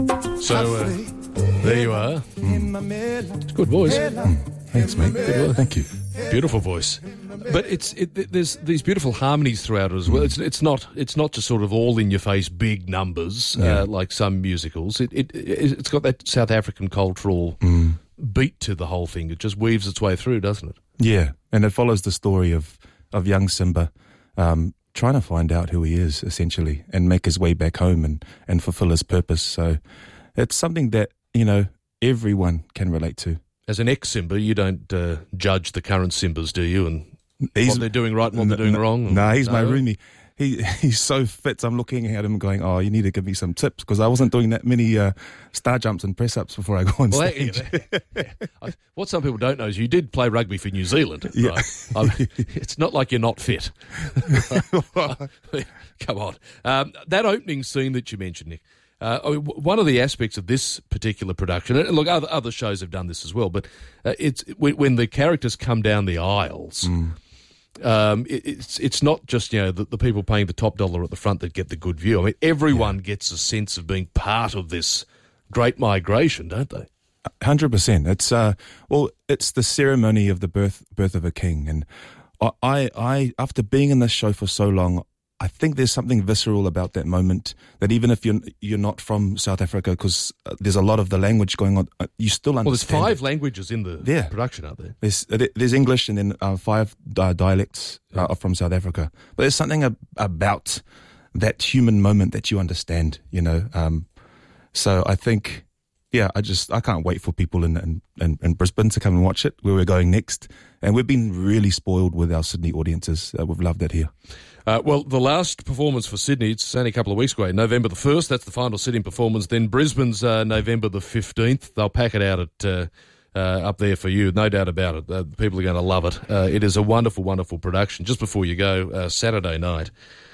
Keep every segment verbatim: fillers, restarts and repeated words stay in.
So, uh, there you are. Mm. It's a good voice. Mm. Thanks, mate. Good work. Thank you. Beautiful voice. But it's it, there's these beautiful harmonies throughout it as well. Mm. It's it's not it's not just sort of all in your face big numbers yeah. uh, like some musicals. It, it it's got that South African cultural mm. beat to the whole thing. It just weaves its way through, doesn't it? Yeah, and it follows the story of of young Simba um, trying to find out who he is essentially and make his way back home and and fulfill his purpose. So it's something that, you know, everyone can relate to. As an ex-Simba, you don't uh, judge the current Simbas, do you? And he's, what they're doing right and what n- they're doing n- wrong? No, nah, he's no? my roomie. He He's so fit. I'm looking at him going, oh, you need to give me some tips, because I wasn't doing that many uh, star jumps and press-ups before I go on well, stage. That, yeah, yeah. What some people don't know is you did play rugby for New Zealand. Yeah. Right? I mean, it's not like you're not fit. Come on. Um, that opening scene that you mentioned, Nick, Uh, I mean, one of the aspects of this particular production, and look, other, other shows have done this as well, but uh, it's when, when the characters come down the aisles, Mm. um, it, it's it's not just, you know, the, the people paying the top dollar at the front that get the good view. I mean, everyone yeah. gets a sense of being part of this great migration, don't they? one hundred percent. It's uh, well, it's the ceremony of the birth birth of a king, and I, I after being in this show for so long, I think there's something visceral about that moment, that even if you're you're not from South Africa, because uh, there's a lot of the language going on, uh, you still understand. Well, there's five it. languages in the yeah. production, aren't there? There's there's English and then uh, five uh, dialects uh, are from South Africa. But there's something ab- about that human moment that you understand, you know. Um, so I think, yeah, I just I can't wait for people in, in, in, in Brisbane to come and watch it, where we're going next. And we've been really spoiled with our Sydney audiences. Uh, we've loved it here. Uh, well, the last performance for Sydney, it's only a couple of weeks away, November the first, that's the final sitting performance. Then Brisbane's uh, November the fifteenth. They'll pack it out at uh, uh, up there for you, no doubt about it. Uh, people are going to love it. Uh, it is a wonderful, wonderful production. Just before you go, uh, Saturday night,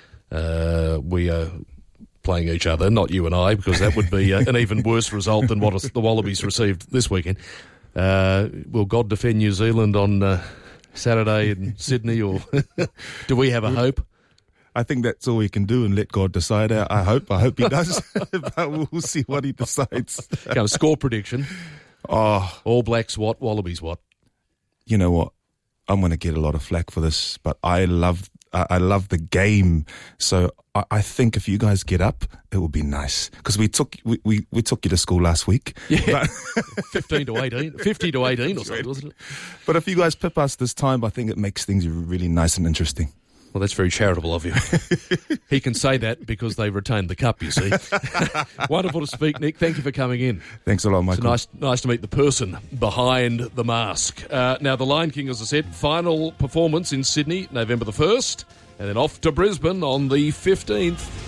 uh, we are playing each other, not you and I, because that would be uh, an even worse result than what the Wallabies received this weekend. Uh, will God defend New Zealand on uh, Saturday in Sydney, or do we have a hope? I think that's all we can do and let God decide. I hope. I hope he does. But we'll see what he decides. Kind of score prediction. Oh, All Blacks what? Wallabies what? You know what? I'm going to get a lot of flack for this, but I love I, I love the game. So I, I think if you guys get up, it will be nice, because we took we, we, we took you to school last week. Yeah, fifteen to eighteen, fifty to eighteen or something, wasn't it? But if you guys pip us this time, I think it makes things really nice and interesting. Well, that's very charitable of you. He can say that because they retained the cup, you see. Wonderful to speak, Nick. Thank you for coming in. Thanks a lot, Michael. It's nice, nice to meet the person behind the mask. Uh, now, The Lion King, as I said, final performance in Sydney, November the first, and then off to Brisbane on the fifteenth.